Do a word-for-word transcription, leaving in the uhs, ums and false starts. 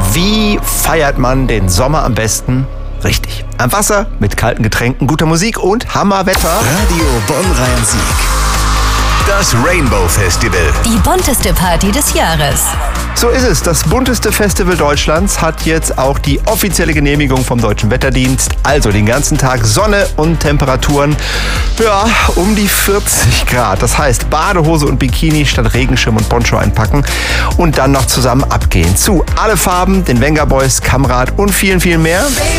Wie feiert man den Sommer am besten? Richtig. Am Wasser, mit kalten Getränken, guter Musik und Hammerwetter. Radio Bonn-Rhein-Sieg. Das Rainbow Festival. Die bunteste Party des Jahres. So ist es. Das bunteste Festival Deutschlands hat jetzt auch die offizielle Genehmigung vom Deutschen Wetterdienst. Also den ganzen Tag Sonne und Temperaturen, ja, um die vierzig Grad. Das heißt, Badehose und Bikini statt Regenschirm und Poncho einpacken und dann noch zusammen abgehen. Zu Alle Farben, den Venga Boys, Kamrat und vielen, vielen mehr.